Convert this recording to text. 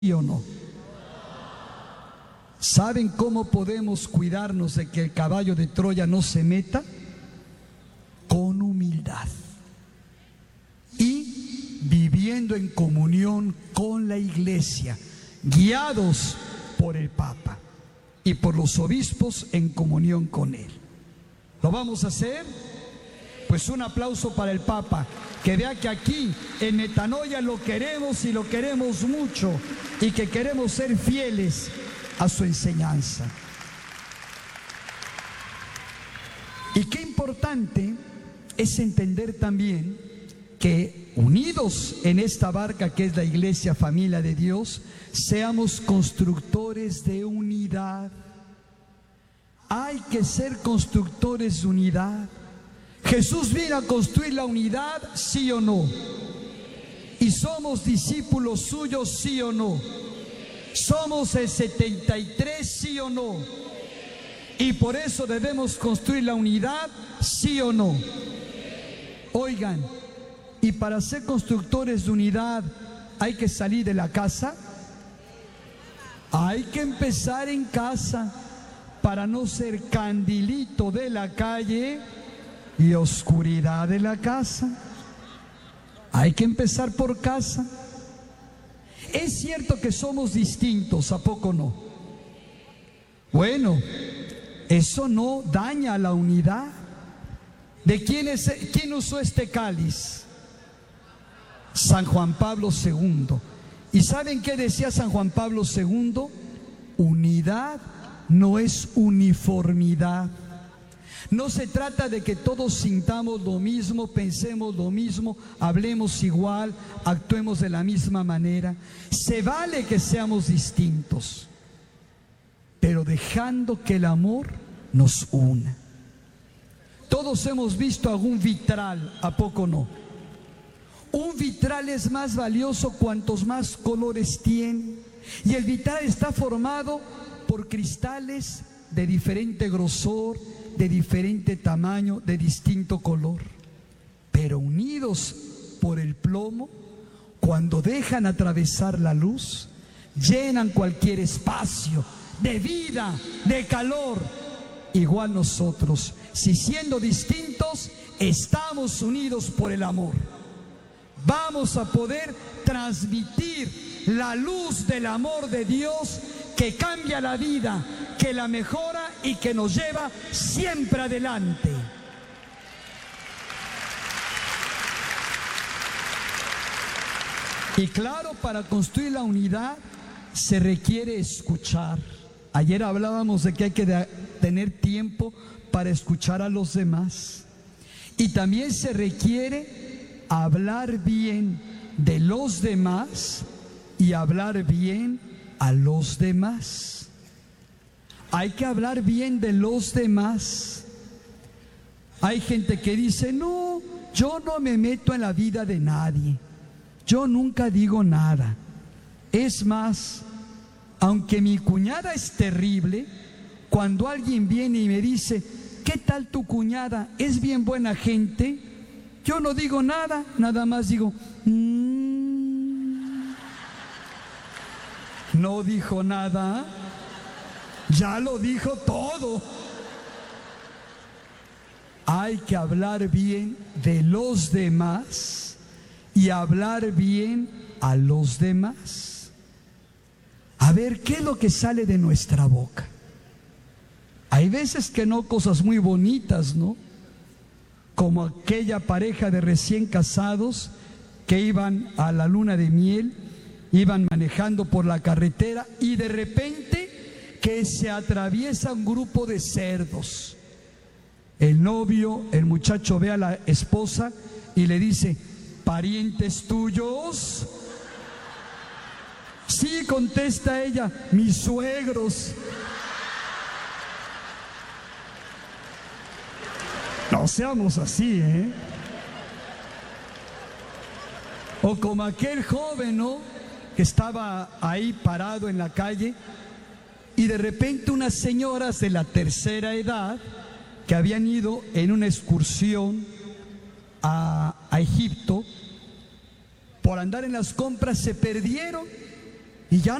¿Sí o no? ¿Saben cómo podemos cuidarnos de que el caballo de Troya no se meta? Con humildad y viviendo en comunión con la iglesia, guiados por el Papa y por los obispos en comunión con él. ¿Lo vamos a hacer? Pues un aplauso para el Papa, que vea que aquí en Metanoia lo queremos y lo queremos mucho y que queremos ser fieles a su enseñanza. Y qué importante es entender también que unidos en esta barca que es la Iglesia, familia de Dios, seamos constructores de unidad. Hay que ser constructores de unidad. Jesús vino a construir la unidad, ¿sí o no? ¿Y somos discípulos suyos, sí o no? ¿Somos el 73, sí o no? Y por eso debemos construir la unidad, ¿sí o no? Oigan, y para ser constructores de unidad hay que salir de la casa. Hay que empezar en casa para no ser candilito de la calle y oscuridad de la casa. Hay que empezar por casa. Es cierto que somos distintos, ¿a poco no? Bueno, eso no daña la unidad. ¿Quién usó este cáliz? San Juan Pablo II. ¿Y saben qué decía San Juan Pablo II? Unidad no es uniformidad. No se trata de que todos sintamos lo mismo, pensemos lo mismo, hablemos igual, actuemos de la misma manera. Se vale que seamos distintos, pero dejando que el amor nos una. Todos hemos visto algún vitral, ¿a poco no? Un vitral es más valioso cuantos más colores tiene. Y el vitral está formado por cristales de diferente grosor, de diferente tamaño, de distinto color, pero unidos por el plomo, cuando dejan atravesar la luz, llenan cualquier espacio de vida, de calor. Igual nosotros, si siendo distintos, estamos unidos por el amor, vamos a poder transmitir la luz del amor de Dios que cambia la vida, que la mejora y que nos lleva siempre adelante. Y claro, para construir la unidad se requiere escuchar. Ayer hablábamos de que hay que tener tiempo para escuchar a los demás. Y también se requiere hablar bien de los demás y hablar bien a los demás. Hay que hablar bien de los demás. Hay gente que dice, no, yo no me meto en la vida de nadie, yo nunca digo nada. Es más, aunque mi cuñada es terrible, cuando alguien viene y me dice, ¿qué tal tu cuñada? ¿Es bien buena gente? Yo no digo nada, nada más digo, No dijo nada, ya lo dijo todo. Hay que hablar bien de los demás y hablar bien a los demás. A ver, ¿qué es lo que sale de nuestra boca? Hay veces que no cosas muy bonitas, ¿no? Como aquella pareja de recién casados que iban a la luna de miel, iban manejando por la carretera y de repente que se atraviesa un grupo de cerdos. El novio, el muchacho ve a la esposa y le dice, ¿parientes tuyos? Sí, contesta ella, mis suegros. No seamos así, ¿eh? O como aquel joven, ¿no?, que estaba ahí parado en la calle y de repente unas señoras de la tercera edad que habían ido en una excursión a Egipto, por andar en las compras se perdieron Y ya